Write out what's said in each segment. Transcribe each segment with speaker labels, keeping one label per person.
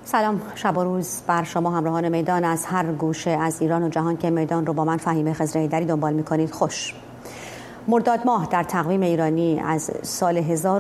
Speaker 1: سلام، شب و روز بر شما همراهان میدان از هر گوشه از ایران و جهان که میدان رو با من فهیمه خضرایی‌دری دنبال می‌کنید. خوش. مرداد ماه در تقویم ایرانی از سال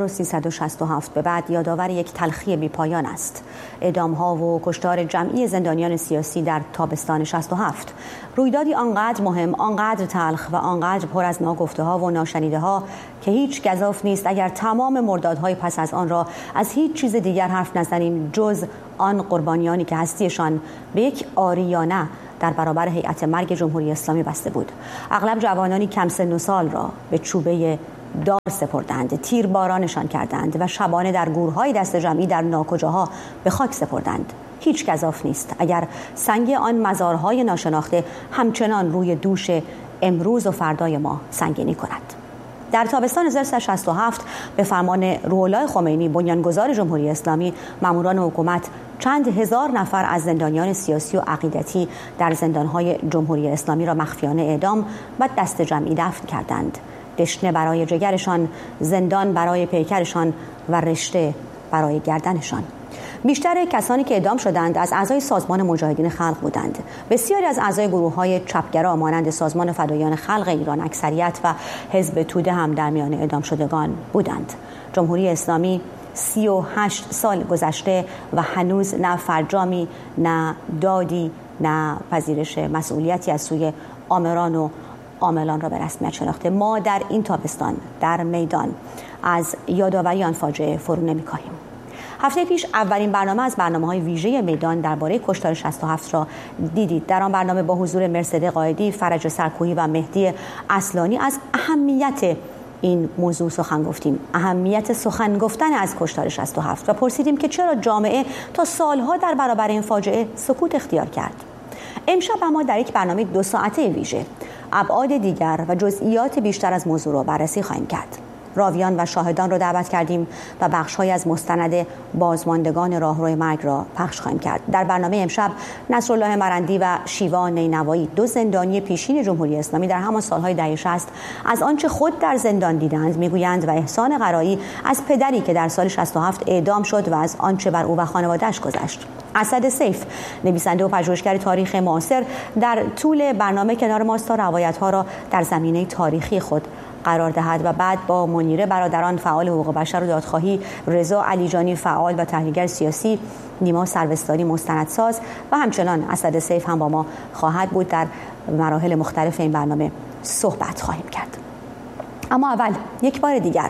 Speaker 1: 1367 به بعد یادآور یک تلخی بی‌پایان است. اعدام‌ها و کشتار جمعی زندانیان سیاسی در تابستان 67. رویدادی آنقدر مهم، آنقدر تلخ و آنقدر پر از ناگفته‌ها و ناشنیده‌ها که هیچ گزاف نیست اگر تمام مردادهای پس از آن را از هیچ چیز دیگر حرف نزنیم جز آن قربانیانی که هستیشان به یک آری یا نه در برابر هیئت مرگ جمهوری اسلامی بسته بود. اغلب جوانانی کم سن و سال را به چوبه دار سپردند، تیربارانشان کردند و شبانه در گورهای دست جمعی در ناکجاها به خاک سپردند. هیچ گزاف نیست اگر سنگ آن مزارهای ناشناخته همچنان روی دوش امروز و فردای ما سنگینی کند. در تابستان 1367 به فرمان روح‌الله خمینی بنیانگذار جمهوری اسلامی، ماموران حکومت چند هزار نفر از زندانیان سیاسی و عقیدتی در زندانهای جمهوری اسلامی را مخفیانه اعدام و دست جمعی دفن کردند. دشنه برای جگرشان، زندان برای پیکرشان و رشته برای گردنشان. بیشتر کسانی که اعدام شدند از اعضای سازمان مجاهدین خلق بودند. بسیاری از اعضای گروه‌های چپگرا مانند سازمان فدایان خلق ایران، اکثریت و حزب توده هم در میان اعدام شدگان بودند. جمهوری اسلامی 38 سال گذشته و هنوز نه فرجامی، نه دادی، نه پذیرش مسئولیتی از سوی آمران و عاملان را به رسمیت شناخته. ما در این تابستان در میدان از یادآوری آن فاجعه فرو نمی‌کاهیم. هفته پیش اولین برنامه از برنامه‌های ویژه میدان درباره کشتار 67 را دیدید. در آن برنامه با حضور مرسده قائدی، فرج سرکویی و مهدی اصلانی از اهمیت این موضوع سخن گفتیم، اهمیت سخن گفتن از کشتار 67 و پرسیدیم که چرا جامعه تا سالها در برابر این فاجعه سکوت اختیار کرد. امشب اما در یک برنامه 2 ساعته ویژه ابعاد دیگر و جزئیات بیشتر از موضوع را بررسی خواهیم کرد. راویان و شاهدان را دعوت کردیم و بخش‌های از مستند بازماندگان راهروی مرگ را پخش خواهیم کرد. در برنامه امشب نصرالله مرندی و شیوا نینوایی، 2 زندانی پیشین جمهوری اسلامی در همان سالهای دهه 60 از آنچه خود در زندان دیدند میگویند و احسان قرایی از پدری که در سال 67 اعدام شد و از آنچه بر او و خانواده‌اش گذشت. اسد سیف، نویسنده و پژوهشگر تاریخ معاصر، در طول برنامه کنار ماست تا روایت‌ها را در زمینه تاریخی خود قرار دهد و بعد با منیره برادران فعال حقوق بشر و دادخواهی، رضا علیجانی فعال و تحلیلگر سیاسی، نیما سروستاری مستندساز و همچنان اسد سیف هم با ما خواهد بود. در مراحل مختلف این برنامه صحبت خواهیم کرد. اما اول یک بار دیگر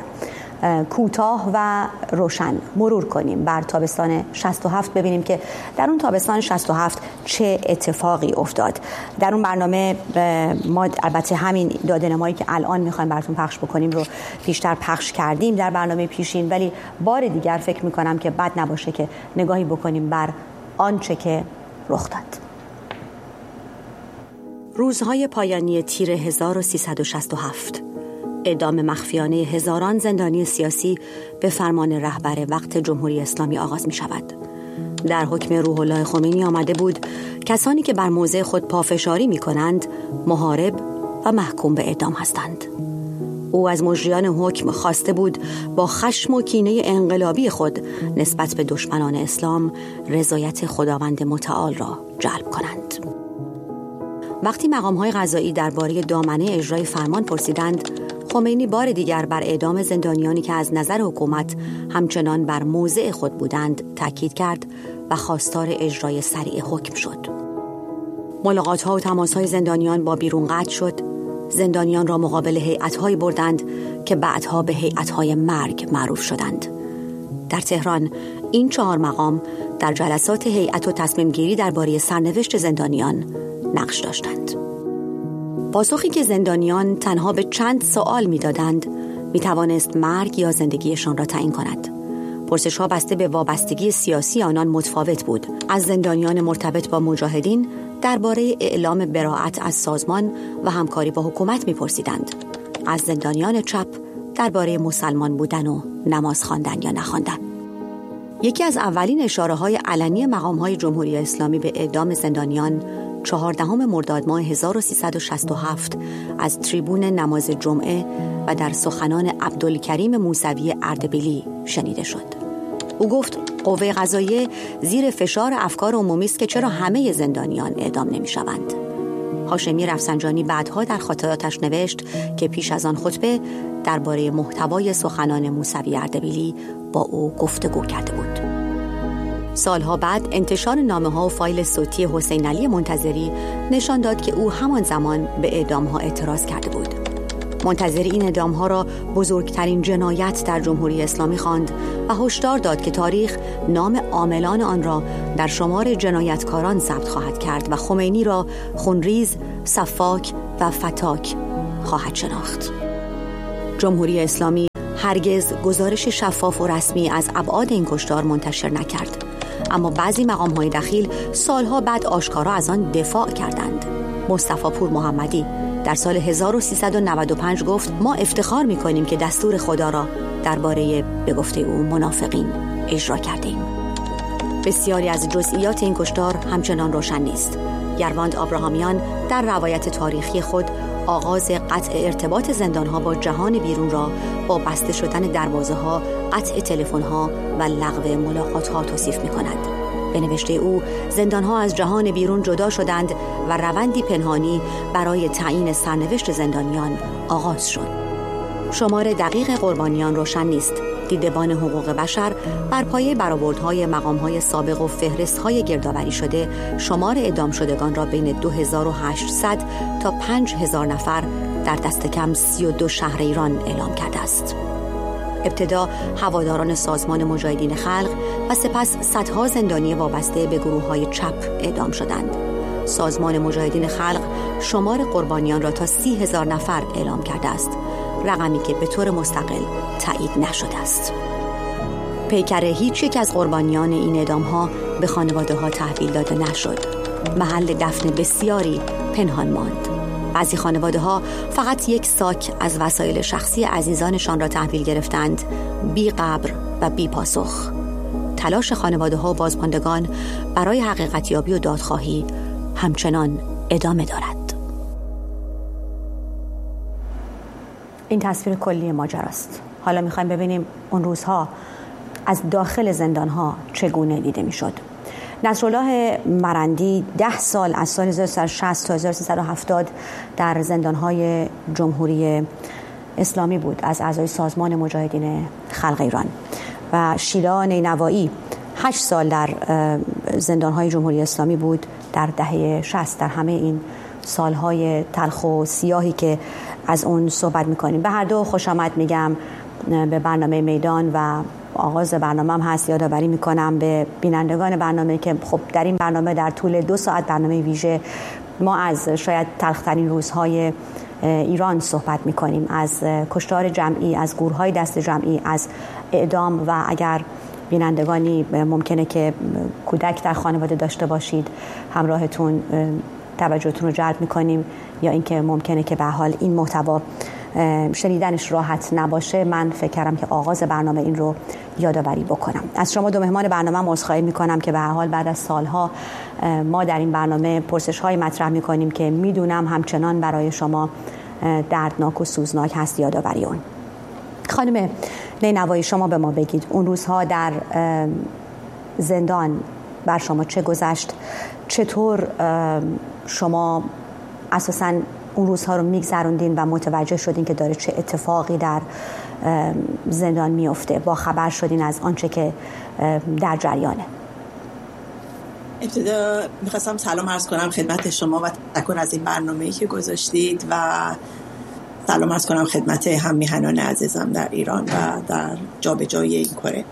Speaker 1: کوتاه و روشن مرور کنیم بر تابستان 67، ببینیم که در اون تابستان 67 چه اتفاقی افتاد. در اون برنامه ما البته همین داده‌نمایی که الان میخوایم براتون پخش بکنیم رو پیشتر پخش کردیم در برنامه پیشین، ولی بار دیگر فکر میکنم که بد نباشه که نگاهی بکنیم بر آنچه که رخ داد. روزهای پایانی تیر 1367، اعدام مخفیانه هزاران زندانی سیاسی به فرمان رهبر وقت جمهوری اسلامی آغاز می شود. در حکم روح‌الله خمینی آمده بود کسانی که بر موضع خود پافشاری می کنند محارب و محکوم به اعدام هستند. او از مجریان حکم خواسته بود با خشم و کینه انقلابی خود نسبت به دشمنان اسلام رضایت خداوند متعال را جلب کنند. وقتی مقام‌های قضایی درباره دامنه اجرای فرمان پرسیدند، خمینی بار دیگر بر اعدام زندانیانی که از نظر حکومت همچنان بر موضع خود بودند تاکید کرد و خواستار اجرای سریع حکم شد. ملاقات‌ها و تماس‌های زندانیان با بیرون قطع شد. زندانیان را مقابل هیئت‌هایی بردند که بعدها به هیئت‌های مرگ معروف شدند. در تهران این 4 مقام در جلسات هیئت و تصمیم گیری درباره سرنوشت زندانیان نقش داشتند. پاسخی که زندانیان تنها به چند سوال می‌دادند می‌توانست مرگ یا زندگیشان را تعیین کند. پرسش‌ها بسته به وابستگی سیاسی آنان متفاوت بود. از زندانیان مرتبط با مجاهدین درباره اعلام براءت از سازمان و همکاری با حکومت می‌پرسیدند. از زندانیان چپ درباره مسلمان بودن و نماز خواندن یا نخواندن. یکی از اولین اشاره‌های علنی مقام‌های جمهوری اسلامی به اعدام زندانیان 14 مرداد ماه 1367 از تریبون نماز جمعه و در سخنان عبدالکریم موسوی اردبیلی شنیده شد. او گفت قوه قضاییه زیر فشار افکار عمومی است که چرا همه زندانیان اعدام نمی‌شوند. هاشمی رفسنجانی بعدها در خاطراتش نوشت که پیش از آن خطبه درباره محتوای سخنان موسوی اردبیلی با او گفتگو کرده بود. سالها بعد انتشار نامه‌ها و فایل صوتی حسین علی منتظری نشان داد که او همان زمان به اعدام‌ها اعتراض کرده بود. منتظری این اعدام‌ها را بزرگترین جنایت در جمهوری اسلامی خواند و هشدار داد که تاریخ نام عاملان آن را در شمار جنایتکاران ثبت خواهد کرد و خمینی را خونریز، سفاک و فتاک خواهد شناخت. جمهوری اسلامی هرگز گزارش شفاف و رسمی از ابعاد این کشتار منتشر نکرد، اما بعضی مقام‌های دخیل سالها بعد آشکارا از آن دفاع کردند. مصطفی پور محمدی در سال 1395 گفت ما افتخار می‌کنیم که دستور خدا را درباره به گفته او منافقین اجرا کردیم. بسیاری از جزئیات این کشتار همچنان روشن نیست. یرواند آبراهامیان در روایت تاریخی خود آغاز قطع ارتباط زندان‌ها با جهان بیرون را با بسته شدن دروازه‌ها، قطع تلفن‌ها و لغو ملاقات‌ها توصیف می‌کند. به نوشته او زندان‌ها از جهان بیرون جدا شدند و روندی پنهانی برای تعیین سرنوشت زندانیان آغاز شد. شمار دقیق قربانیان روشن نیست. دیدبان حقوق بشر بر پایه برآوردهای مقام‌های سابق و فهرست‌های گردآوری شده شمار اعدام شدگان را بین 2800 تا 5000 نفر در دست کم 32 شهر ایران اعلام کرده است. ابتدا هواداران سازمان مجاهدین خلق و سپس صدها زندانی وابسته به گروه‌های چپ اعدام شدند. سازمان مجاهدین خلق شمار قربانیان را تا 30,000 نفر اعلام کرده است، رقمی که به طور مستقل تایید نشده است. پیکر هیچ یک از قربانیان این اعدام‌ها به خانواده‌ها تحویل داده نشد. محل دفن بسیاری پنهان ماند. بعضی خانواده‌ها فقط یک ساک از وسایل شخصی عزیزانشان را تحویل گرفتند، بی قبر و بی پاسخ. تلاش خانواده‌ها و بازماندگان برای حقیقتیابی و دادخواهی همچنان ادامه دارد. این تصویر کلی ماجراست. حالا می‌خوایم ببینیم اون روزها از داخل زندان‌ها چگونه دیده می‌شد. نصرالله مرندی 10 سال از سال 1360 تا 1370 در زندان‌های جمهوری اسلامی بود از اعضای سازمان مجاهدین خلق ایران و شیلا نینوایی 8 سال در زندان‌های جمهوری اسلامی بود در دهه 60. در همه این سال‌های تلخ و سیاهی که از اون صحبت می‌کنیم. به هر دو خوش آمد میگم به برنامه میدان و آغاز برنامه‌ام هست. یادآوری می‌کنم به بینندگان برنامه که خب در این برنامه در طول 2 ساعت برنامه ویژه ما از شاید تلخ‌ترین روزهای ایران صحبت می‌کنیم، از کشتار جمعی، از گورهای دست جمعی، از اعدام و اگر بینندگانی ممکنه که کودک در خانواده داشته باشید همراهتون توجهتون رو جلب می‌کنیم یا اینکه ممکنه که به حال این محتوا شنیدنش راحت نباشه. من فکر کردم که آغاز برنامه این رو یادآوری بکنم. از شما دو مهمان برنامه عذرخواهی میکنم که به هر حال بعد از سالها ما در این برنامه پرسش‌های مطرح میکنیم که میدونم همچنان برای شما دردناک و سوزناک هست یادآوری اون. خانم نینوایی شما به ما بگید اون روزها در زندان بر شما چه گذشت؟ چطور شما اساساً اون روزها رو میگذروندین و متوجه شدین که داره چه اتفاقی در زندان میفته؟ با خبر شدین از آنچه که در جریانه؟
Speaker 2: ابتدا میخواستم سلام عرض کنم خدمت شما و تشکر از این برنامه‌ای که گذاشتید و سلام عرض کنم خدمت هم میهنان عزیزم در ایران و در جابجایی این کره.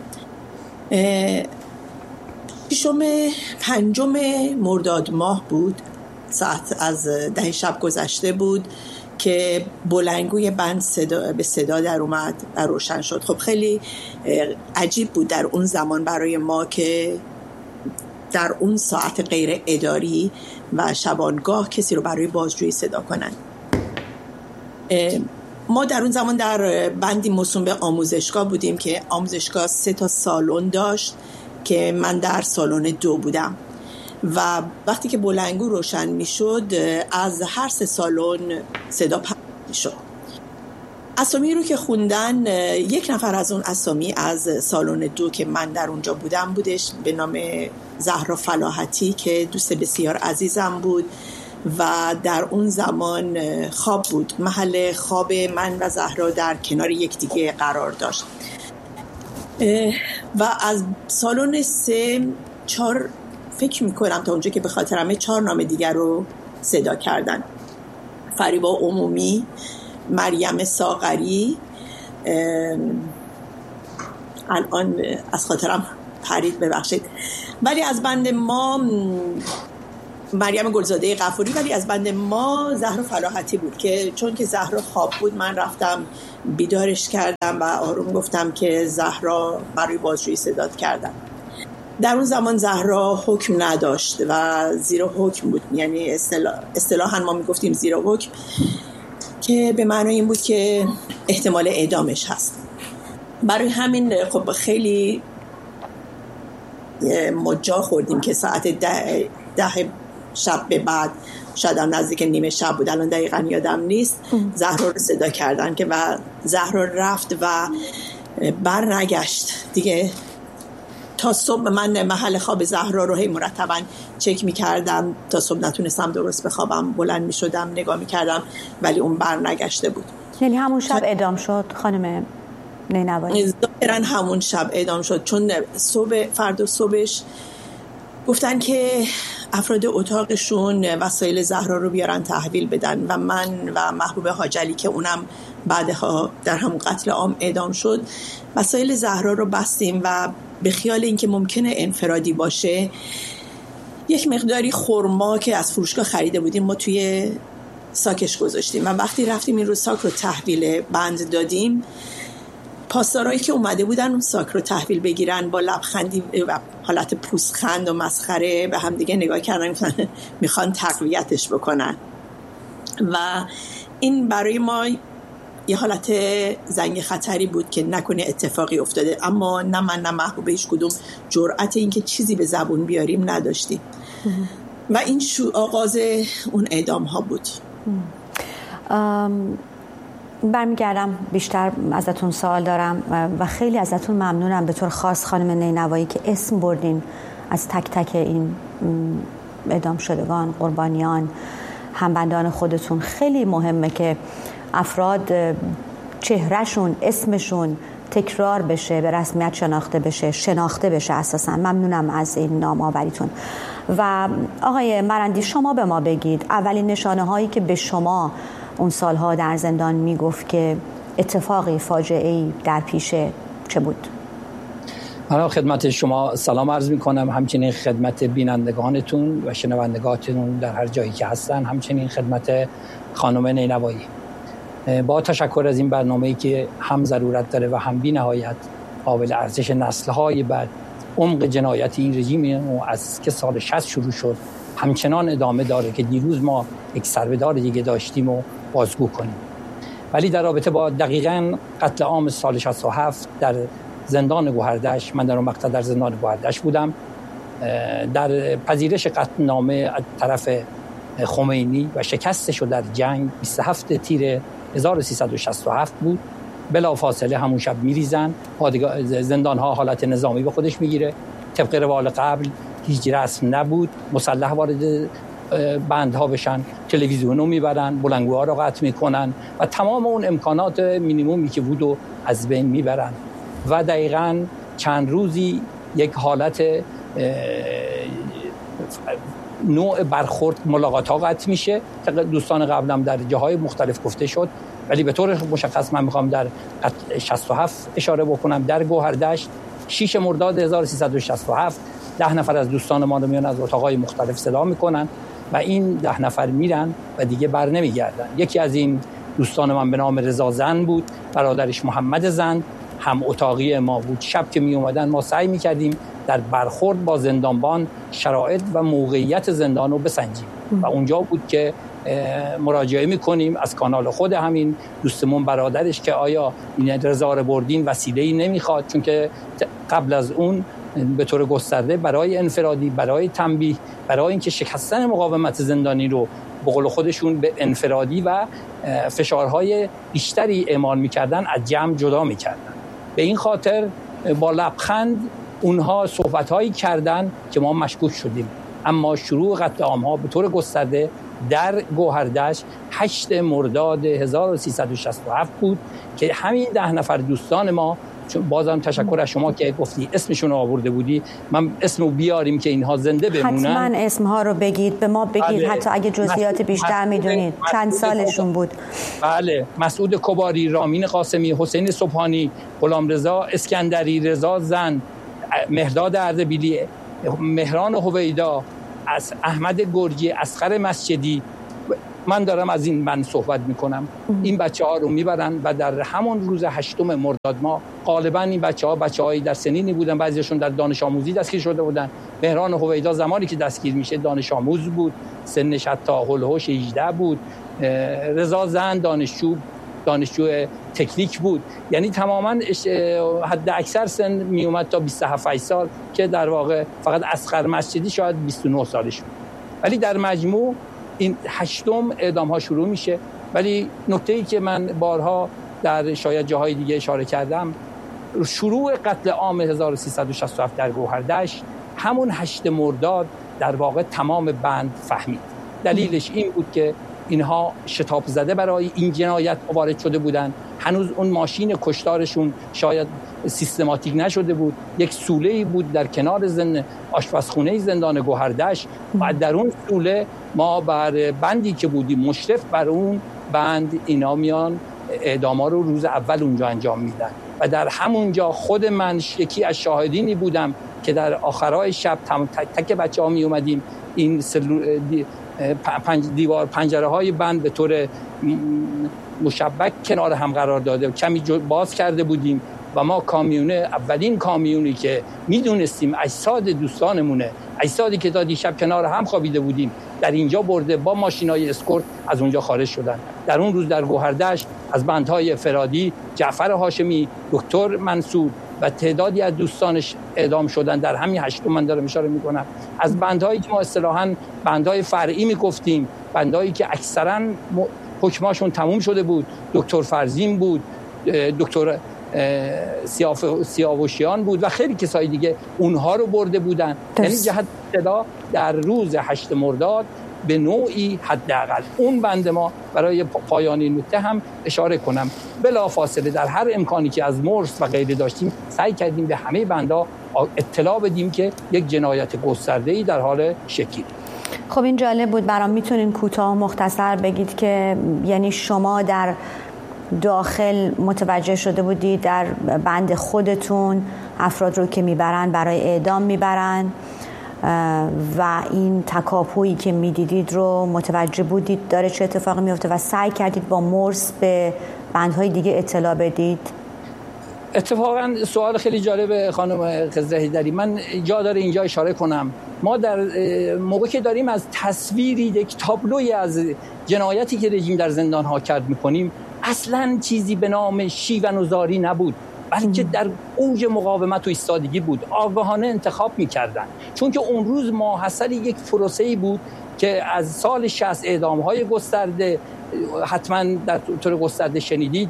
Speaker 2: 5 مرداد ماه بود، ساعت از 10 شب گذشته بود که بلندگوی بند به صدا در اومد و روشن شد. خب خیلی عجیب بود در اون زمان برای ما که در اون ساعت غیر اداری و شبانگاه کسی رو برای بازجویی صدا کنن. ما در اون زمان در بندی موسوم به آموزشگاه بودیم که آموزشگاه 3 تا سالن داشت که من در سالن 2 بودم و وقتی که بلندگو روشن می شد از هر 3 سالن صدا پخش می شد. اسامی رو که خوندن، یک نفر از اون اسامی از سالن 2 که من در اونجا بودم بودش، به نام زهرا فلاحتی که دوست بسیار عزیزم بود و در اون زمان خواب بود. محل خواب من و زهرا در کنار یکدیگه قرار داشت و از سالن 3-4 فکر میکنم تا اونجا که به خاطرمه 4 نام دیگر رو صدا کردن: فریبا عمومی، مریم ساغری، الان از خاطرم پرید ببخشید، ولی از بند ما مریم گلزاده غفوری، ولی از بند ما زهرا فلاحتی بود که چون که زهرا خواب بود من رفتم بیدارش کردم و آروم گفتم که زهرا، برای بازجویی صدات کردم. در اون زمان زهرا حکم نداشت و زیر حکم بود، یعنی اصطلاحاً ما میگفتیم زیر حکم، که به معنی این بود که احتمال اعدامش هست. برای همین خب خیلی مجا خوردیم که ساعت 10 شب به بعد، شاید هم نزدیک نیمه شب بود، الان دقیقا یادم نیست، زهرا رو صدا کردن که و زهرا رفت و بر نگشت دیگه. تا صبح من محل خواب زهرا رو مرتبا چک می‌کردم، تا صبح نتونستم درست بخوابم، بلند می‌شدم نگاه می‌کردم ولی اون بر نگشته بود.
Speaker 1: یعنی همون شب اعدام شد خانم نینوایی؟
Speaker 2: ظاهراً همون شب اعدام شد، چون فردا صبحش گفتن که افراد اتاقشون وسایل زهرا رو بیارن تحویل بدن و من و محبوب حاجلی که اونم بعدها در همون قتل عام اعدام شد وسایل زهرا رو بستیم و به خیال اینکه ممکنه انفرادی باشه یک مقداری خرما که از فروشگاه خریده بودیم ما توی ساکش گذاشتیم و وقتی رفتیم این رو ساک رو تحویل بند دادیم، پاسدارایی که اومده بودن اون ساک رو تحویل بگیرن با لبخندی و حالت پوزخند و مسخره به هم دیگه نگاه کردن، میخوان تقویتش بکنن و این برای ما یه حالت زنگ خطری بود که نکنه اتفاقی افتاده، اما نه من نه محبوب هیچ کدوم جرأت این که چیزی به زبون بیاریم نداشتیم و این آغاز اون اعدام ها بود.
Speaker 1: برمیگردم بیشتر ازتون سوال دارم و خیلی ازتون ممنونم به طور خاص خانم نینوایی که اسم بردین از تک تک این اعدام شدگان، قربانیان، همبندان خودتون. خیلی مهمه که افراد چهرهشون، اسمشون تکرار بشه، به رسمیت شناخته بشه اساسا. ممنونم از این نام آوریتون. و آقای مرندی شما به ما بگید اولین نشانه هایی که به شما اون سالها در زندان میگفت که اتفاقی، فاجعه‌ای در پیشه چه بود؟
Speaker 3: من خدمت شما سلام عرض میکنم، همچنین خدمت بینندگانتون و شنوندگانتون در هر جایی که هستن، همچنین خدمت خانم نینوایی. با تشکر از این برنامه‌ای که هم ضرورت داره و هم بی نهایت قابل ارزش نسل‌های بعد عمق جنایت این رژیم از که سال 60 شروع شد همچنان ادامه داره که دیروز ما یک سربدار دیگه داشتیم و بازگو کنیم. ولی در رابطه با دقیقاً قتل عام سال 67 در زندان گوهردشت، من در اون مقطع در زندان گوهردشت بودم، در پذیرش قطعنامه از طرف خمینی و شکستش رو در جنگ 27 تیر 1367 بود. بلافاصله همون شب میریزن، زندان ها حالت نظامی به خودش میگیره، طبق روال قبل هیچ رسم نبود، مسلح وارد بندها بشن، تلویزیون رو میبرن، بلندگوها رو قطع میکنن و تمام اون امکانات مینیمومی که بود رو از بین میبرن و دقیقاً چند روزی یک حالت نوع برخورد ملاقات ها قطع میشه. دوستان قبلم در جاهای مختلف گفته شد، ولی به طور مشخص من میخوام در 67 اشاره بکنم. در گوهردشت 6 مرداد 1367 10 نفر از دوستان ما رو میان از اتاقای مختلف صدا میکنن و این 10 نفر میرن و دیگه بر نمیگردن. یکی از این دوستان من به نام رضا زند بود، برادرش محمد زند هم اتاقی ما بود. شب که می اومدن ما سعی میکردیم در برخورد با زندانبان شرایط و موقعیت زندان رو بسنجیم و اونجا بود که مراجعه میکنیم از کانال خود همین دوستمون برادرش که آیا این رضا رو بردین وسیله‌ای نمیخواد، چون که قبل از اون به طور گسترده برای انفرادی، برای تنبیه، برای اینکه شکستن مقاومت زندانی رو به قول خودشون به انفرادی و فشارهای بیشتری اعمال میکردن، از جمع جدا میکردن. به این خاطر با لبخند اونها صحبتهایی کردن که ما مشکوک شدیم. اما شروع قتل عام‌ها به طور گسترده در گوهردشت 8 مرداد 1367 بود که همین 10 نفر دوستان ما، بازم تشکر از شما که گفتی اسمشون رو آورده بودی، من اسمو بیاریم که اینها زنده بمونن.
Speaker 1: حتما اسمها رو بگید، به ما بگید. بله. حتی اگه جزئیات بیشتر میدونید چند سالشون بود.
Speaker 3: بله، مسعود کباری، رامین قاسمی، حسین صبحانی، غلامرضا اسکندری، رضا زن، مهرداد اردبیلی، مهران هویدا، از احمد گرجی، اصغر مسجدی. من دارم از این من صحبت میکنم. این بچه‌ها رو میبرن و در همون روز 8 مرداد ماه غالبا این بچه‌هایی در سنینی بودن، بعضیشون در دانش آموزی دستگیر شده بودن. مهران هویدا زمانی که دستگیر میشه دانش آموز بود، سنش حتی هولوش 18 بود. رضا زن دانشجو تکنیک بود، یعنی تماما حد اکثر سن می اومد تا 27 سال که در واقع فقط اصغر مسجدی شاید 29 سالش بود. ولی در مجموع این 8 اعدام ها شروع میشه. ولی نکته‌ای که من بارها در شاید جاهای دیگه اشاره کردم، شروع قتل عام 1367 در گوهردشت همون 8 مرداد در واقع تمام بند فهمید. دلیلش این بود که اینها شتاب زده برای این جنایت وارد شده بودند. هنوز اون ماشین کشتارشون شاید سیستماتیک نشده بود. یک سوله‌ای بود در کنار آشپزخونه زندان گوهردشت و در اون سوله ما بر بندی که بودیم مشرف بر اون بند، اینا میان اعداما رو روز اول اونجا انجام میدن. و در همونجا خود من یکی از شاهدینی بودم که در آخرای شب تک بچه‌ها می اومدیم این دیوار پنجره های بند به طور مشبک کنار هم قرار داده، کمی باز کرده بودیم و ما اولین کامیونی که میدونستیم اجساد دوستانمونه، اجسادی که تا دیشب کنار هم خوابیده بودیم، در اینجا برده با ماشینای اسکورت از اونجا خارج شدن. در اون روز در گوهردشت از بندهای فرادی، جعفر هاشمی، دکتر منصور و تعدادی از دوستانش اعدام شدن. در همین 8 من دارم اشاره میکنم. از بندهایی که ما اصطلاحاً بندهای فرعی میگفتیم، بندهایی که اکثراً حکماشون تموم شده بود، دکتر فرزین بود، دکتر سیاوشیان بود و خیلی کسای دیگه، اونها رو برده بودن. یعنی جهت ابتدا در روز 8 مرداد به نوعی حداقل اون بند ما، برای پایانی نکته هم اشاره کنم، بلا فاصله در هر امکانی که از مرس و غیره داشتیم سعی کردیم به همه بندا اطلاع بدیم که یک جنایت گسترده‌ای در حال شکل.
Speaker 1: خب این جالب بود برام. میتونین کوتاه مختصر بگید که یعنی شما در داخل متوجه شده بودید در بند خودتون افراد رو که میبرن برای اعدام میبرن و این تکاپویی که میدیدید رو متوجه بودید داره چه اتفاقی میفته و سعی کردید با مرس به بندهای دیگه اطلاع بدید؟
Speaker 3: اتفاقا سوال خیلی جالب خانم خضر حیدری. من جا داره اینجا اشاره کنم، ما در موقع که داریم از تصویری یک تابلوی از جنایتی که رژیم در زندان ها کرد میکنیم، اصلا چیزی به نام شیون و زاری نبود، بلکه در اوج مقاومت و ایستادگی بود. آگاهانه انتخاب میکردن، چون که اون روز ماحصل یک پروسه‌ای بود که از سال 60 اعدام‌های گسترده، حتما در طور گسترده شنیدید،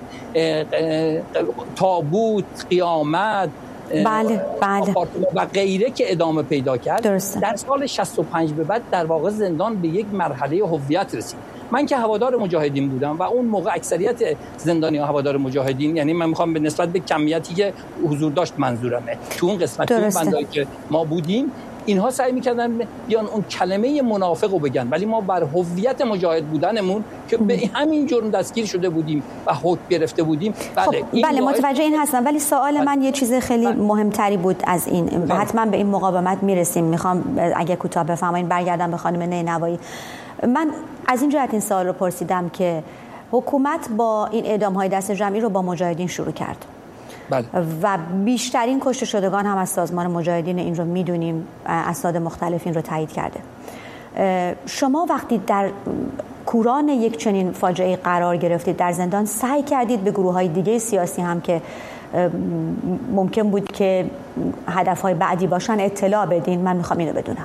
Speaker 3: تابوت، قیامت،
Speaker 1: بله.
Speaker 3: و غیره که ادامه پیدا کرد.
Speaker 1: درسته.
Speaker 3: در سال 65 به بعد در واقع زندان به یک مرحله هویت رسید. من که هوادار مجاهدین بودم و اون موقع اکثریت زندانی‌ها هوادار مجاهدین، یعنی من میخوام به نسبت به کمیتی که حضور داشت منظورمه، تو اون قسمت اون بندایی که ما بودیم، اینها سعی میکردن بیان اون کلمه منافق رو بگن، ولی ما بر هویت مجاهد بودنمون که به همین جرم دستگیر شده بودیم و حکم گرفته بودیم.
Speaker 1: بله متوجه این هستم، ولی سوال من یه چیز خیلی مهمتری بود از این. حتما به این مقاومت میرسیم. میخوام اگه کوتاه بفرمایید برگردم به خانم نینوایی. من از این جهت این سوال رو پرسیدم که حکومت با این اعدام‌های دست جمعی رو با مجاهدین شروع کرد.
Speaker 3: بله.
Speaker 1: و بیشترین کشته شدگان هم از سازمان مجاهدین، این رو میدونیم، اسناد مختلف این رو تایید کرده. شما وقتی در کوران یک چنین فاجعه قرار گرفتید در زندان، سعی کردید به گروه‌های دیگه سیاسی هم که ممکن بود که هدف‌های بعدی باشن اطلاع بدین؟ من میخوام اینو بدونم.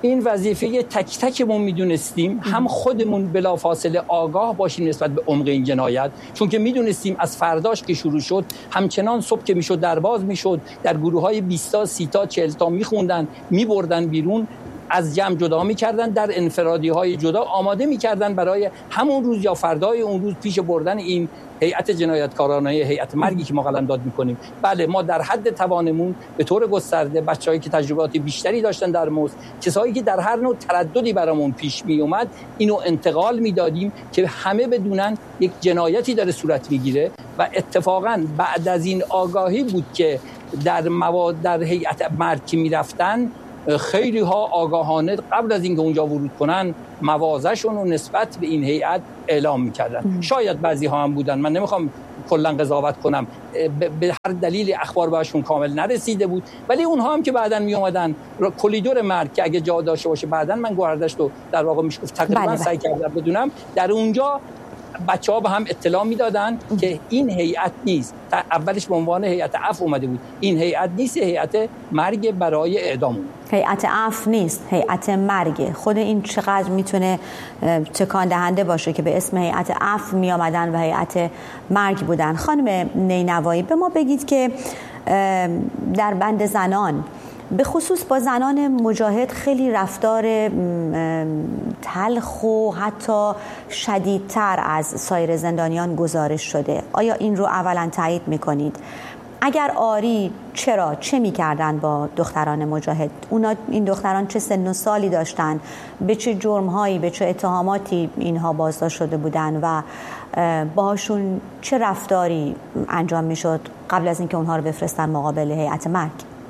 Speaker 3: این وظیفه تک تکمون میدونستیم، هم خودمون بلافاصله آگاه باشیم نسبت به عمق این جنایت، چون که میدونستیم از فرداش که شروع شد همچنان صبح که میشد درباز میشد، در گروه‌های 20 تا 30 تا 40 تا میخوندن، میبردن بیرون، از جمع جدا میکردن، در انفرادی‌های جدا آماده میکردن برای همون روز یا فردای اون روز پیش بردن این هیئت جنایتکارانه، هیئت مرگی که ما قلمداد میکنیم. بله، ما در حد توانمون به طور گسترده بچه‌هایی که تجربیات بیشتری داشتن در موز، کسایی که در هر نوع ترددی برامون پیش می اومد، اینو انتقال میدادیم که همه بدونن یک جنایتی داره صورت میگیره. و اتفاقا بعد از این آگاهی بود که در هیئت مرگ که میرفتن، خیلی ها آگاهانه قبل از اینکه اونجا ورود کنن مواضعشون رو نسبت به این هیئت اعلام میکردن. شاید بعضی ها هم بودن، من نمیخوام کلا قضاوت کنم، به هر دلیل اخبار بهشون کامل نرسیده بود، ولی اونها هم که بعداً می اومدن کلیدور مرگ که اگه جا داشته باشه بعداً من گوهردشت رو در واقع میشه تقریبا سعی کردم بدونم، در اونجا بچه‌ها به هم اطلاع میدادن که این هیئت نیست، اولش به عنوان هیئت عفو اومده بود، این هیئت نیست، هیئت مرگ برای اعدام،
Speaker 1: هیئت عفو نیست، هیئت مرگ. خود این چقدر میتونه تکان دهنده باشه که به اسم هیئت عفو می آمدن و هیئت مرگ بودن. خانم نینوایی، به ما بگید که در بند زنان، به خصوص با زنان مجاهد، خیلی رفتار تلخ و حتی شدیدتر از سایر زندانیان گزارش شده. آیا این رو اولا تایید میکنید؟ اگر آری، چرا؟ چه میکردن با دختران مجاهد؟ این دختران چه سن و سالی داشتن؟ به چه جرمهایی، به چه اتهاماتی اینها بازداشت شده بودن و باهاشون چه رفتاری انجام میشد قبل از اینکه اونها رو بفرستن مقابل هیئت مرگ؟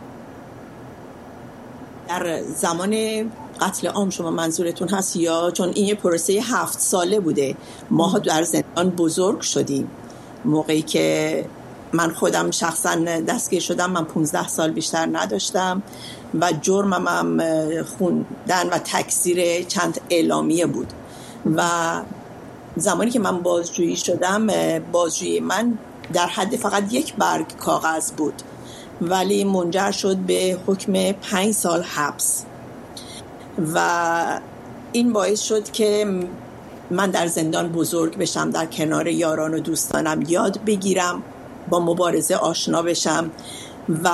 Speaker 2: در زمان قتل عام شما منظورتون هست یا چون این یه پروسه 7 ساله بوده؟ ما در زندان بزرگ شدیم. موقعی که من خودم شخصا دستگیر شدم، من 15 سال بیشتر نداشتم و جرمم هم خوندن و تکثیر چند اعلامیه بود. و زمانی که من بازجویی شدم، بازجویی من در حد فقط 1 برگ کاغذ بود، ولی منجر شد به حکم 5 سال حبس. و این باعث شد که من در زندان بزرگ بشم، در کنار یاران و دوستانم یاد بگیرم، با مبارزه آشنا بشم و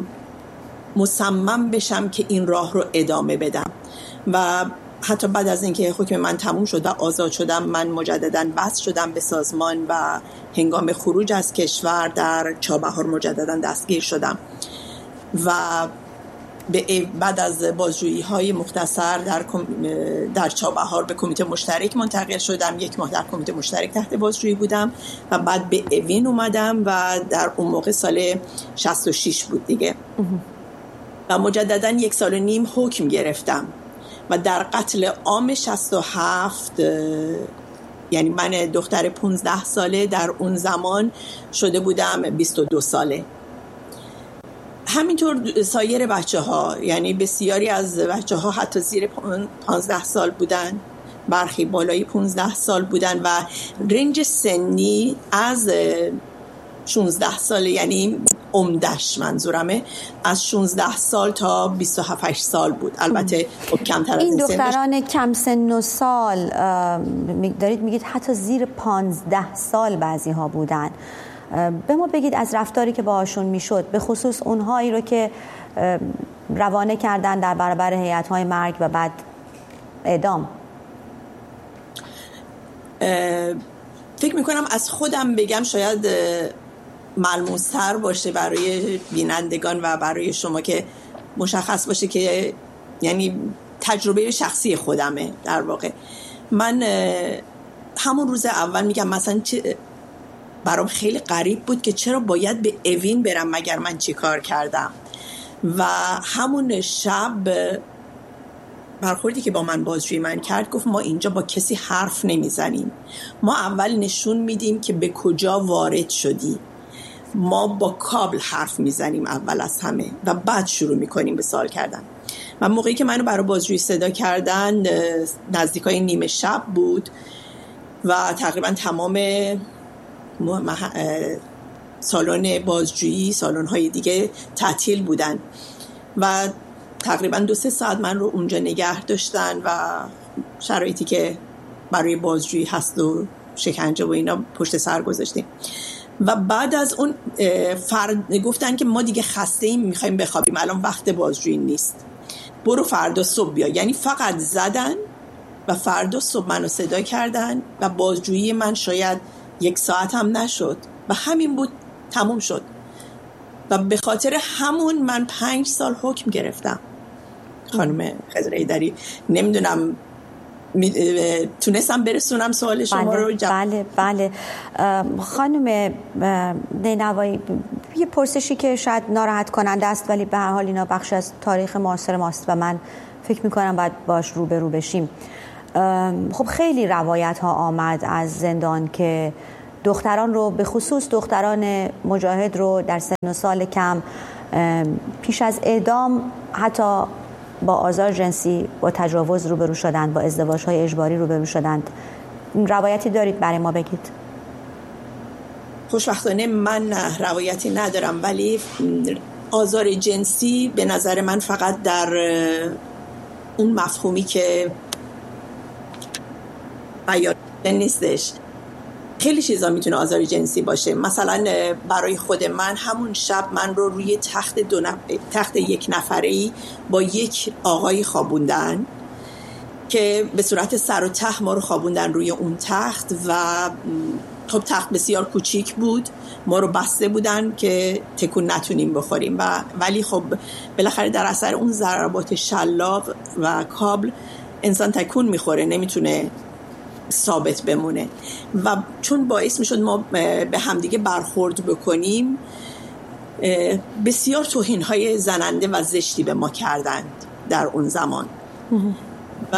Speaker 2: مصمم بشم که این راه رو ادامه بدم. و حتی بعد از اینکه حکم من تموم شد و آزاد شدم، من مجدداً وصل شدم به سازمان و هنگام خروج از کشور در چابهار مجدداً دستگیر شدم و بعد از بازجویی‌های مختصر در چابهار به کمیته مشترک منتقل شدم. 1 ماه در کمیته مشترک تحت بازجویی بودم و بعد به اوین اومدم و در اون موقع سال 66 بود دیگه و مجدداً 1.5 سال حکم گرفتم و در قتل عام 67 یعنی من دختر 15 ساله در اون زمان شده بودم 22 ساله. همینطور سایر بچه ها، یعنی بسیاری از بچه ها حتی زیر 15 سال بودن، برخی بالای 15 سال بودن و رنج سنی از 16 سال، یعنی عمدش منظورمه از 16 سال تا 27 سال بود. البته کمتر از
Speaker 1: این دختران کم سن و سال دارید میگید حتی زیر 15 سال بعضی ها بودن. به ما بگید از رفتاری که باهاشون میشد، به خصوص اونهایی رو که روانه کردن در برابر هیئت‌های مرگ و بعد اعدام.
Speaker 2: فکر میکنم از خودم بگم شاید ملموس‌تر باشه برای بینندگان و برای شما که مشخص باشه که یعنی تجربه شخصی خودمه. در واقع من همون روز اول میگم مثلا برام خیلی غریب بود که چرا باید به اوین برم مگر من چی کار کردم. و همون شب برخوردی که با من بازجویی من کرد، گفت ما اینجا با کسی حرف نمیزنیم، ما اول نشون میدیم که به کجا وارد شدی، ما با کابل حرف میزنیم اول از همه و بعد شروع میکنیم به سوال کردن. و موقعی که منو برای بازجویی صدا کردن نزدیکای نیمه شب بود و تقریبا تمام سالن بازجویی، سالن‌های دیگه تعطیل بودن و تقریبا 2-3 ساعت من رو اونجا نگه داشتن و شرایطی که برای بازجویی هست و شکنجه و اینا پشت سر گذاشتیم و بعد از اون گفتن که ما دیگه خسته ایم، میخوایم بخوابیم، الان وقت بازجویی نیست، برو فردا صبح بیا. یعنی فقط زدن و فردا صبح منو صدا کردن و بازجویی من شاید 1 ساعت هم نشد و همین بود، تموم شد. و به خاطر همون من 5 سال حکم گرفتم. خانم خضر حیدری، نمیدونم تونستم برسونم سوال شما رو؟
Speaker 1: بله. خانم نینوایی، یه پرسشی که شاید ناراحت کننده است ولی به هر حال اینا بخش از تاریخ معاصر ماست و من فکر میکنم باید باش روبرو بشیم. خب خیلی روایت ها آمد از زندان که دختران رو، به خصوص دختران مجاهد رو در سن و سال کم پیش از اعدام حتی با آزار جنسی، با تجاوز روبرو شدند، با ازدواج‌های اجباری روبرو شدند. روایتی دارید برای ما بگید؟
Speaker 2: خوشبختانه من روایتی ندارم، ولی آزار جنسی به نظر من فقط در اون مفهومی که بیان نیستش. خیلی چیزا میتونه آزار جنسی باشه. مثلا برای خود من همون شب من رو روی تخت 1 نفره‌ای با یک آقای خوابوندن که به صورت سر و ته ما رو خوابوندن روی اون تخت و خب تخت بسیار کوچیک بود، ما رو بسته بودن که تکون نتونیم بخوریم ولی خب بالاخره در اثر اون ضربات شلاق و کابل انسان تکون میخوره، نمیتونه ثابت بمونه و چون باعث میشد ما به همدیگه برخورد بکنیم، بسیار توهین‌های زننده و زشتی به ما کردند در اون زمان. و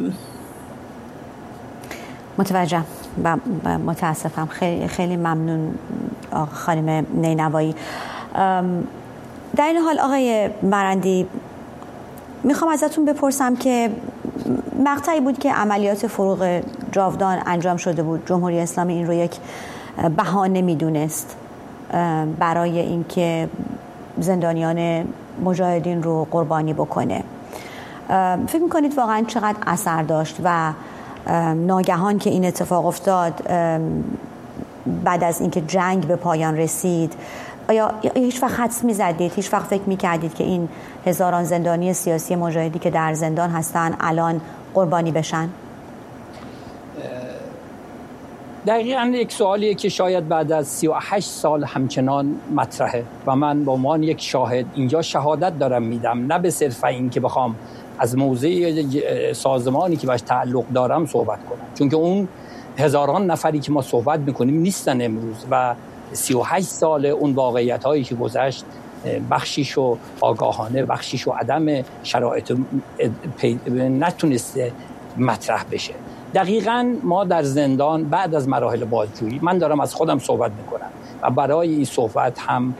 Speaker 1: متوجهم و متاسفم. خیلی خیلی ممنون خانم نینوایی. در این حال آقای مرندی، میخوام ازتون بپرسم که مقطعی بود که عملیات فروغ جاودان انجام شده بود. جمهوری اسلامی این رو یک بهانه میدونست برای اینکه زندانیان مجاهدین رو قربانی بکنه. فکر میکنید واقعا چقدر اثر داشت و ناگهان که این اتفاق افتاد بعد از اینکه جنگ به پایان رسید، آیا هیچ وقت حدس می‌زدید، هیچ وقت فکر می‌کردید که این هزاران زندانی سیاسی مجاهدی که در زندان هستن الان قربانی بشن؟
Speaker 3: دقیقاً یک سوالیه که شاید بعد از 38 سال همچنان مطرحه و من به عنوان یک شاهد اینجا شهادت دارم میدم، نه به صرف این که بخوام از موضع سازمانی که باش تعلق دارم صحبت کنم، چون که اون هزاران نفری که ما صحبت میکنیم نیستن امروز و 38 سال اون واقعیت هایی که گذشت بخشیشو آگاهانه، بخشیشو عدم شرایط نتونسته مطرح بشه. دقیقاً ما در زندان بعد از مراحل بازجویی، من دارم از خودم صحبت میکنم و برای این صحبت هم